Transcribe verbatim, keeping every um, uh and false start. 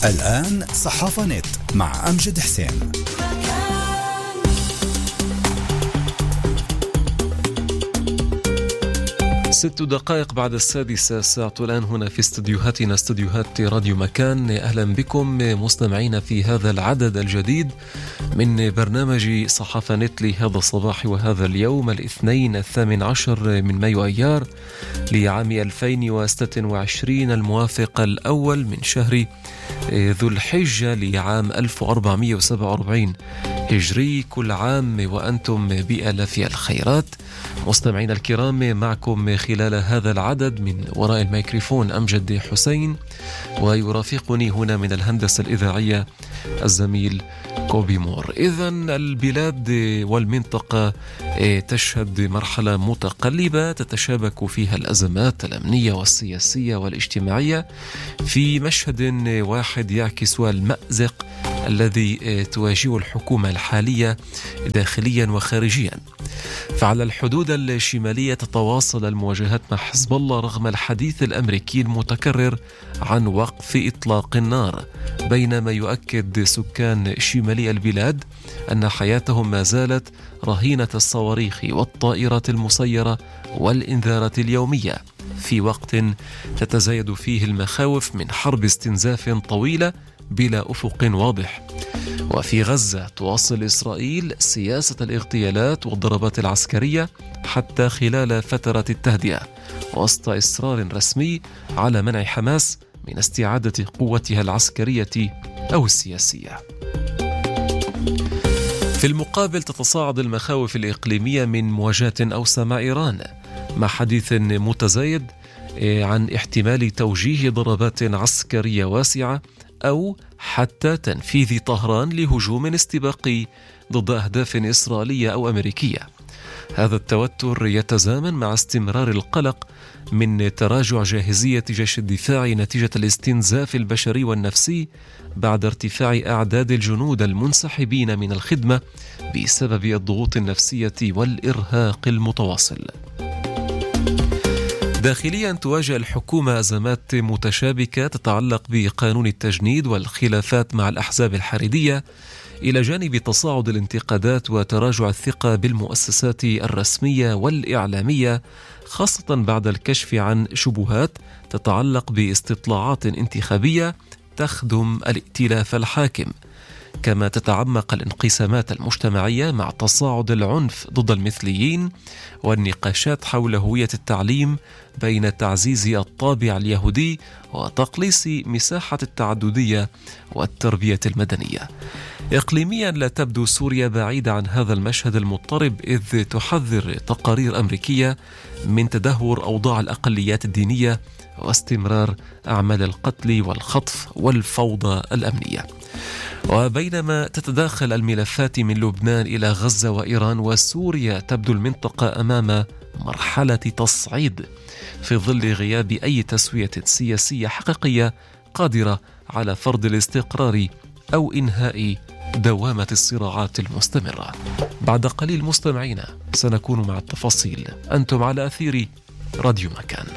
الآن صحافة نت مع أمجد حسين. ست دقائق بعد السادسة ساعة الآن هنا في استديوهاتنا استديوهات راديو مكان. أهلا بكم مستمعين في هذا العدد الجديد من برنامج صحافة نت لهذا الصباح وهذا اليوم الاثنين الثامن عشر من مايو أيار لعام ألفين وستة وعشرين الموافق الأول من شهر ذو الحجة لعام ألف وأربعمائة وسبعة وأربعين هجري. كل عام وأنتم بألف الخيرات. مستمعينا الكرام، معكم خلال هذا العدد من وراء الميكروفون أمجد حسين، ويرافقني هنا من الهندسة الإذاعية الزميل كوبي مور. إذن البلاد والمنطقة تشهد مرحلة متقلبة تتشابك فيها الأزمات الأمنية والسياسية والاجتماعية في مشهد واحد يعكس المأزق الذي تواجهه الحكومة الحالية داخليا وخارجيا. فعلى الحدود الشمالية تتواصل المواجهات مع حزب الله رغم الحديث الأمريكي المتكرر عن وقف إطلاق النار، بينما يؤكد سكان شمالي البلاد أن حياتهم ما زالت رهينة الصواريخ والطائرات المسيرة والإنذارات اليومية، في وقت تتزايد فيه المخاوف من حرب استنزاف طويلة بلا أفق واضح. وفي غزة تواصل إسرائيل سياسة الاغتيالات والضربات العسكرية حتى خلال فترة التهدئة، وسط إصرار رسمي على منع حماس من استعادة قوتها العسكرية أو السياسية. في المقابل تتصاعد المخاوف الإقليمية من مواجهة أوسع مع إيران، مع حديث متزايد عن احتمال توجيه ضربات عسكرية واسعة أو حتى تنفيذ طهران لهجوم استباقي ضد أهداف إسرائيلية أو أمريكية. هذا التوتر يتزامن مع استمرار القلق من تراجع جاهزية جيش الدفاع نتيجة الاستنزاف البشري والنفسي بعد ارتفاع أعداد الجنود المنسحبين من الخدمة بسبب الضغوط النفسية والإرهاق المتواصل. داخليا تواجه الحكومة أزمات متشابكة تتعلق بقانون التجنيد والخلافات مع الأحزاب الحريدية، إلى جانب تصاعد الانتقادات وتراجع الثقة بالمؤسسات الرسمية والإعلامية، خاصة بعد الكشف عن شبهات تتعلق باستطلاعات انتخابية تخدم الائتلاف الحاكم. كما تتعمق الانقسامات المجتمعية مع تصاعد العنف ضد المثليين والنقاشات حول هوية التعليم بين تعزيز الطابع اليهودي وتقليص مساحة التعددية والتربية المدنية. إقليميا لا تبدو سوريا بعيدة عن هذا المشهد المضطرب، إذ تحذر تقارير أمريكية من تدهور أوضاع الأقليات الدينية واستمرار أعمال القتل والخطف والفوضى الأمنية. وبينما تتداخل الملفات من لبنان إلى غزة وإيران وسوريا، تبدو المنطقة أمام مرحلة تصعيد في ظل غياب أي تسوية سياسية حقيقية قادرة على فرض الاستقرار أو إنهاء دوامة الصراعات المستمرة. بعد قليل مستمعينا سنكون مع التفاصيل. أنتم على أثير راديو مكان.